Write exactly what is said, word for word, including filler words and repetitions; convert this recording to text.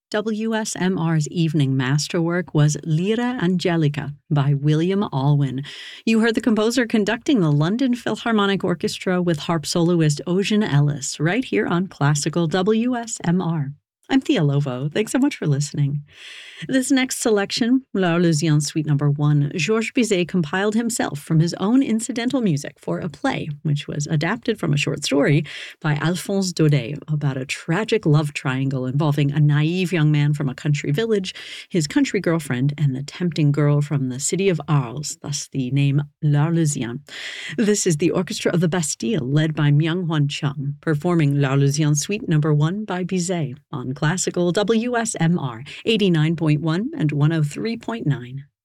W S M R's evening masterwork was Lyra Angelica by William Alwyn. You heard the composer conducting the London Philharmonic Orchestra with harp soloist Ocean Ellis right here on Classical W S M R. I'm Thea Lovo. Thanks so much for listening. This next selection, L'Arlésienne Suite Number One, Georges Bizet compiled himself from his own incidental music for a play, which was adapted from a short story by Alphonse Daudet about a tragic love triangle involving a naive young man from a country village, his country girlfriend, and the tempting girl from the city of Arles, thus the name L'Arlésienne. This is the Orchestra of the Bastille, led by Myung-Hwan Chung, performing L'Arlésienne Suite Number One by Bizet on Classical W S M R eighty-nine point one and one oh three point nine.